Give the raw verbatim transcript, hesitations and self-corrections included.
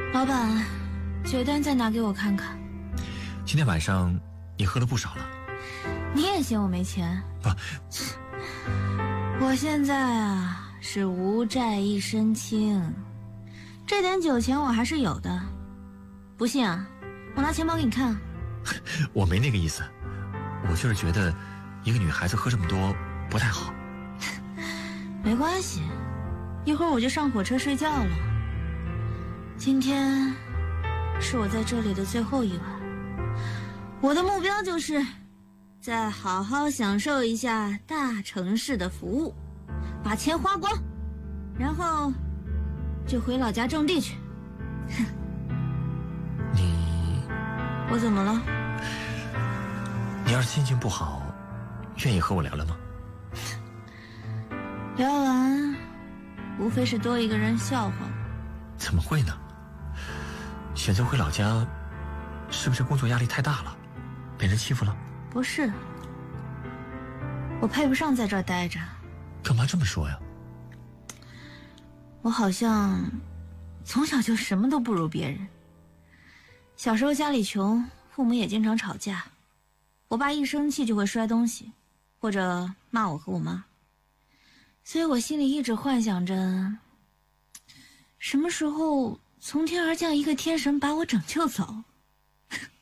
老板，酒单再拿给我看看。 今天晚上你喝了不少了。 你也嫌我没钱？ 不， 我现在啊是无债一身轻，这点酒钱我还是有的。不信啊，我拿钱包给你看。 我没那个意思，我就是觉得一个女孩子喝这么多不太好。 没关系，一会儿我就上火车睡觉了。今天是我在这里的最后一晚，我的目标就是再好好享受一下大城市的服务，把钱花光，然后就回老家种地去。 你我怎么了？ 你要是心情不好，愿意和我聊聊吗？ 聊完无非是多一个人笑话我。 怎么会呢？选择回老家，是不是工作压力太大了，被人欺负了？ 不是，我配不上在这儿待着。 干嘛这么说呀？ 我好像从小就什么都不如别人。小时候家里穷，父母也经常吵架，我爸一生气就会摔东西，或者骂我和我妈。所以我心里一直幻想着，什么时候从天而降一个天神把我拯救走。